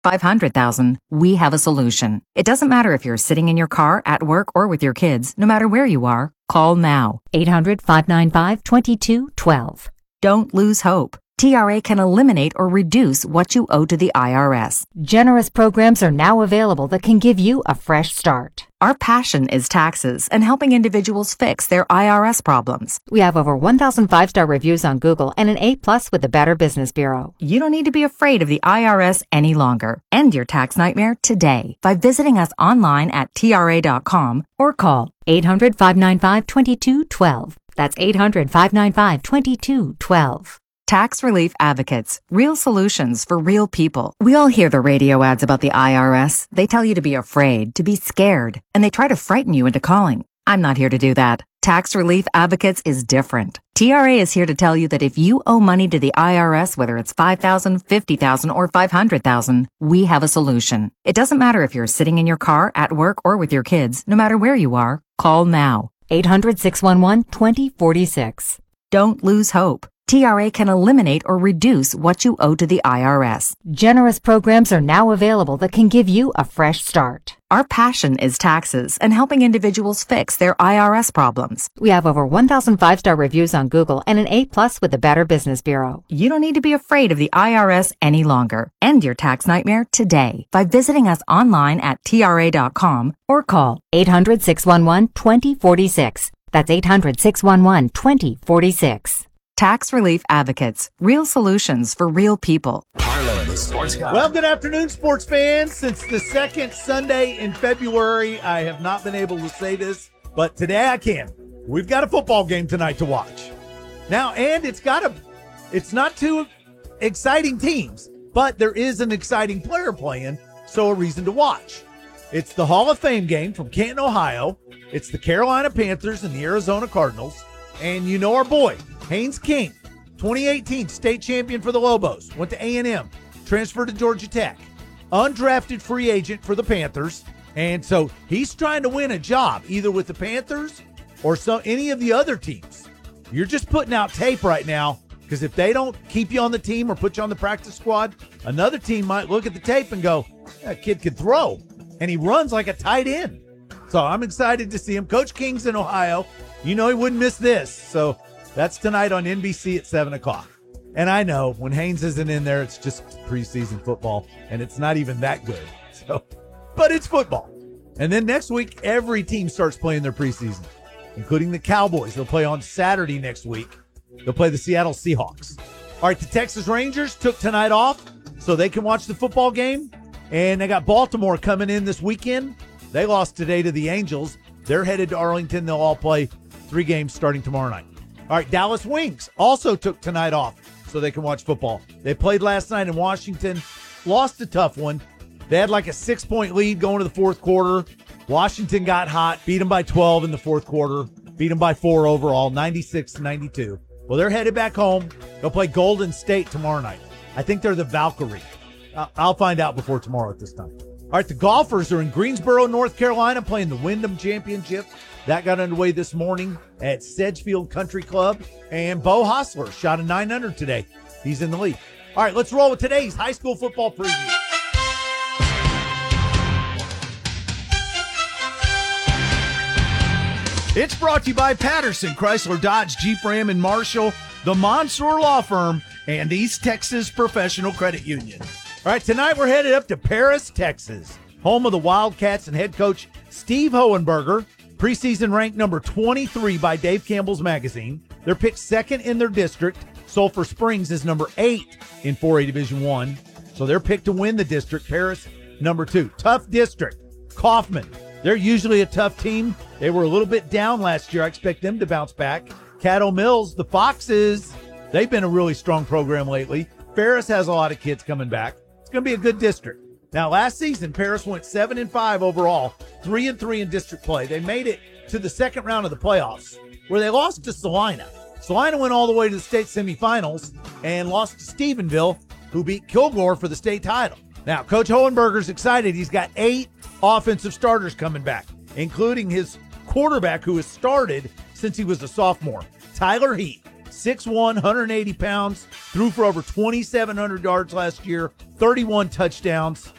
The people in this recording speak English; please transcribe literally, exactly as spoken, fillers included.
five hundred thousand, we have a solution. It doesn't matter if you're sitting in your car, at work, or with your kids. No matter where you are, call now. eight hundred, five nine five, two two one two. Don't lose hope. T R A can eliminate or reduce what you owe to the I R S. Generous programs are now available that can give you a fresh start. Our passion is taxes and helping individuals fix their I R S problems. We have over one thousand five-star reviews on Google and an A plus with the Better Business Bureau. You don't need to be afraid of the I R S any longer. End your tax nightmare today by visiting us online at T R A dot com or call eight hundred, five nine five, two two one two. That's eight hundred, five nine five, two two one two. Tax Relief Advocates, real solutions for real people. We all hear the radio ads about the I R S. They tell you to be afraid, to be scared, and they try to frighten you into calling. I'm not here to do that. Tax Relief Advocates is different. T R A is here to tell you that if you owe money to the I R S, whether it's five thousand dollars, fifty thousand dollars, or five hundred thousand dollars, we have a solution. It doesn't matter if you're sitting in your car, at work, or with your kids. No matter where you are, call now. eight hundred, six one one, two zero four six. Don't lose hope. T R A can eliminate or reduce what you owe to the I R S. Generous programs are now available that can give you a fresh start. Our passion is taxes and helping individuals fix their I R S problems. We have over one thousand five-star reviews on Google and an A plus with the Better Business Bureau. You don't need to be afraid of the I R S any longer. End your tax nightmare today by visiting us online at T R A dot com or call eight hundred, six one one, two zero four six. That's eight hundred, six one one, two zero four six. Tax Relief Advocates, real solutions for real people. Harlan, the sports guy. Well, good afternoon, sports fans. Since the second Sunday in February, I have not been able to say this, but today I can. We've got a football game tonight to watch. Now, and it's got a, it's not two exciting teams, but there is an exciting player playing, so a reason to watch. It's the Hall of Fame game from Canton, Ohio. It's the Carolina Panthers and the Arizona Cardinals. And you know our boy, Haynes King, twenty eighteen state champion for the Lobos, went to A and M, transferred to Georgia Tech, undrafted free agent for the Panthers, and so he's trying to win a job either with the Panthers or so any of the other teams. You're just putting out tape right now because if they don't keep you on the team or put you on the practice squad, another team might look at the tape and go, that kid can throw, and he runs like a tight end. So I'm excited to see him. Coach King's in Ohio. You know he wouldn't miss this, so that's tonight on N B C at seven o'clock. And I know when Haynes isn't in there, it's just preseason football, and it's not even that good. So, but it's football. And then next week, every team starts playing their preseason, including the Cowboys. They'll play on Saturday next week. They'll play the Seattle Seahawks. All right, the Texas Rangers took tonight off so they can watch the football game. And they got Baltimore coming in this weekend. They lost today to the Angels. They're headed to Arlington. They'll all play three games starting tomorrow night. All right, Dallas Wings also took tonight off so they can watch football. They played last night in Washington, lost a tough one. They had like a six-point lead going to the fourth quarter. Washington got hot, beat them by twelve in the fourth quarter, beat them by four overall, ninety-six to ninety-two. Well, they're headed back home. They'll play Golden State tomorrow night. I think they're the Valkyrie. I'll find out before tomorrow at this time. All right, the golfers are in Greensboro, North Carolina, playing the Wyndham Championship. That got underway this morning at Sedgefield Country Club. And Bo Hostler shot a nine under today. He's in the lead. All right, let's roll with today's high school football preview. It's brought to you by Patterson, Chrysler, Dodge, Jeep, Ram, and Marshall, the Mansour Law Firm, and East Texas Professional Credit Union. All right, tonight we're headed up to Paris, Texas, home of the Wildcats and head coach Steve Hohenberger, preseason ranked number twenty-three by Dave Campbell's magazine. They're picked second in their district. Sulphur Springs is number eight in four A Division One, so they're picked to win the district. Paris, number two. Tough district. Kaufman, they're usually a tough team. They were a little bit down last year. I expect them to bounce back. Caddo Mills, the Foxes, they've been a really strong program lately. Ferris has a lot of kids coming back. It's going to be a good district. Now, last season, Paris went seven and five overall, three and three in district play. They made it to the second round of the playoffs, where they lost to Salina. Salina went all the way to the state semifinals and lost to Stephenville, who beat Kilgore for the state title. Now, Coach Hohenberger's excited. He's got eight offensive starters coming back, including his quarterback, who has started since he was a sophomore, Tyler Heat. six one, one hundred eighty pounds, threw for over twenty-seven hundred yards last year, thirty-one touchdowns.